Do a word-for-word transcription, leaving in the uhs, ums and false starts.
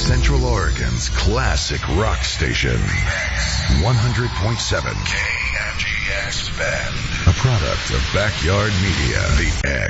Central Oregon's classic rock station. one hundred point seven K N G X Bend. A product of Backyard Media. The X.